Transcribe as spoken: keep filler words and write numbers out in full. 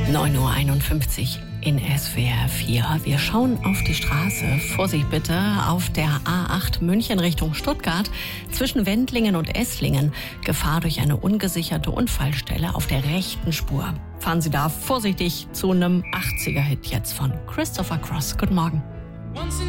neun Uhr einundfünfzig in S W R vier. Wir schauen auf die Straße. Vorsicht bitte auf der A acht München Richtung Stuttgart zwischen Wendlingen und Esslingen. Gefahr durch eine ungesicherte Unfallstelle auf der rechten Spur. Fahren Sie da vorsichtig zu einem achtziger Hit jetzt von Christopher Cross. Guten Morgen.